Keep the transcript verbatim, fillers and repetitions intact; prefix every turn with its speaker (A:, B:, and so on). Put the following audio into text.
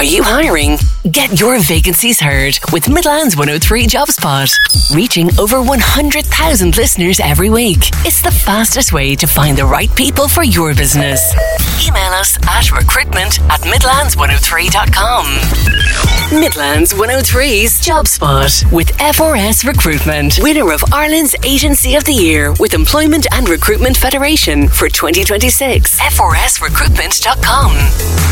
A: Are you hiring? Get your vacancies heard with Midlands one oh three JobSpot. Reaching over one hundred thousand listeners every week. It's the fastest way to find the right people for your business. Email us at recruitment at midlands one oh three dot com. Midlands one oh three's JobSpot with F R S Recruitment. Winner of Ireland's Agency of the Year with Employment and Recruitment Federation for twenty twenty-six. F R S recruitment dot com.